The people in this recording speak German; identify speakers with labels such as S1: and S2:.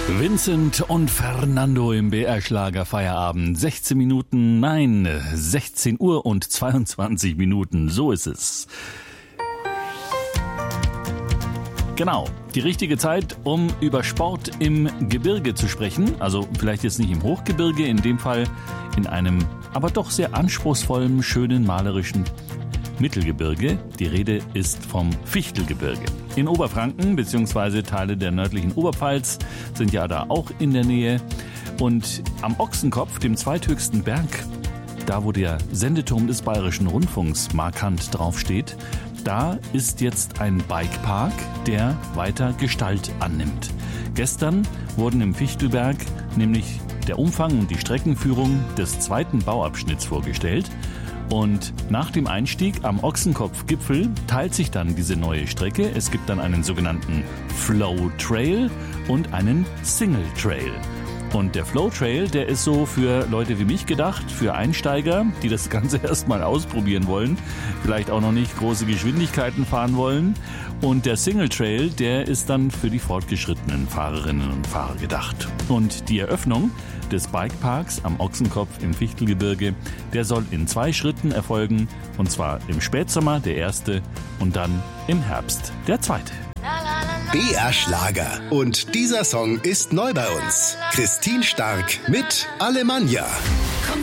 S1: Vincent und Fernando im BR-Schlager Feierabend. 16 Uhr und 22 Minuten, so ist es. Genau, die richtige Zeit, um über Sport im Gebirge zu sprechen. Also vielleicht jetzt nicht im Hochgebirge, in dem Fall in einem aber doch sehr anspruchsvollen, schönen, malerischen Mittelgebirge. Die Rede ist vom Fichtelgebirge. In Oberfranken bzw. Teile der nördlichen Oberpfalz sind ja da auch in der Nähe. Und am Ochsenkopf, dem zweithöchsten Berg, da wo der Sendeturm des Bayerischen Rundfunks markant draufsteht, da ist jetzt ein Bikepark, der weiter Gestalt annimmt. Gestern wurden im Fichtelberg nämlich der Umfang und die Streckenführung des zweiten Bauabschnitts vorgestellt. Und nach dem Einstieg am Ochsenkopf-Gipfel teilt sich dann diese neue Strecke. Es gibt dann einen sogenannten Flow Trail und einen Single Trail. Und der Flow Trail, der ist so für Leute wie mich gedacht, für Einsteiger, die das Ganze erstmal ausprobieren wollen, vielleicht auch noch nicht große Geschwindigkeiten fahren wollen. Und der Single Trail, der ist dann für die fortgeschrittenen Fahrerinnen und Fahrer gedacht. Und die Eröffnung des Bikeparks am Ochsenkopf im Fichtelgebirge, der soll in 2 Schritten erfolgen. Und zwar im Spätsommer der erste und dann im Herbst der zweite.
S2: BR Schlager. Und dieser Song ist neu bei uns. Christine Stark mit Alemannia.